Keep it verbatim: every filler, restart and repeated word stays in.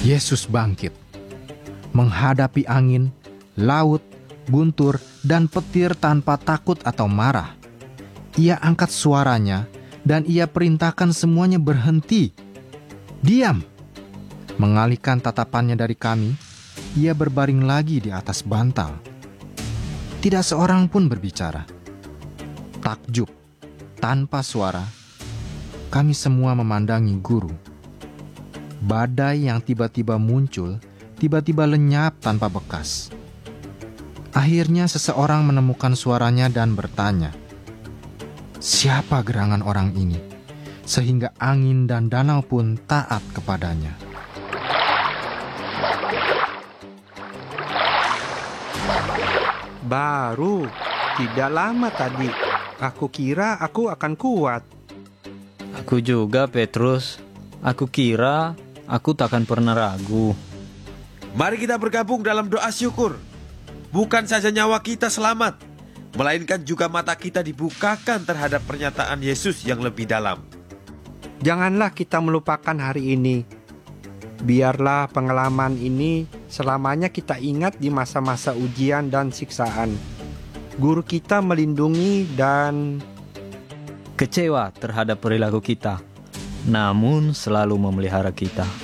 Yesus bangkit, menghadapi angin, laut, guntur, dan petir tanpa takut atau marah. Ia angkat suaranya dan ia perintahkan semuanya berhenti. Diam! Mengalihkan tatapannya dari kami, ia berbaring lagi di atas bantal. Tidak seorang pun berbicara. Takjub, tanpa suara, kami semua memandangi guru. Badai yang tiba-tiba muncul, tiba-tiba lenyap tanpa bekas. Akhirnya seseorang menemukan suaranya dan bertanya, "Siapa gerangan orang ini, sehingga angin dan danau pun taat kepadanya?" Baru, tidak lama tadi, aku kira aku akan kuat. Aku juga, Petrus. Aku kira aku takkan pernah ragu. Mari kita bergabung dalam doa syukur. Bukan saja nyawa kita selamat, melainkan juga mata kita dibukakan terhadap pernyataan Yesus yang lebih dalam. Janganlah kita melupakan hari ini. Biarlah pengalaman ini selamanya kita ingat di masa-masa ujian dan siksaan. Guru kita melindungi dan Kecewa terhadap perilaku kita, namun selalu memelihara kita.